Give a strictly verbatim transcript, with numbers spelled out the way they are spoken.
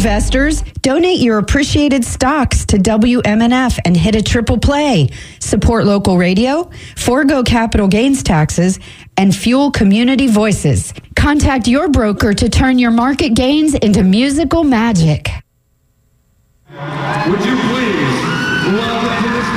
investors, donate your appreciated stocks to W M N F and hit a triple play. Support local radio, forego capital gains taxes, and fuel community voices. Contact your broker to turn your market gains into musical magic. Would you